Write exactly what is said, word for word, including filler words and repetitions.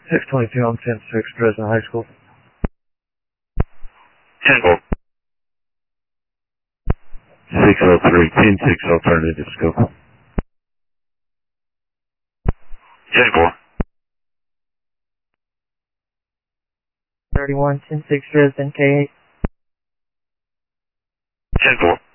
six twenty-two on ten six, Dresden High School. ten four. six oh three, ten six alternative scope. ten four. thirty-one ten six, Dresden K eight. ten four.